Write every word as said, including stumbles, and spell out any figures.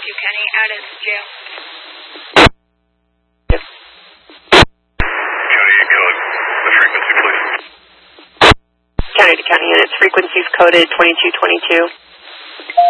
twenty-two County out of jail. Yep. County code, the frequency, please. County to county units, frequencies coded twenty-two twenty-two.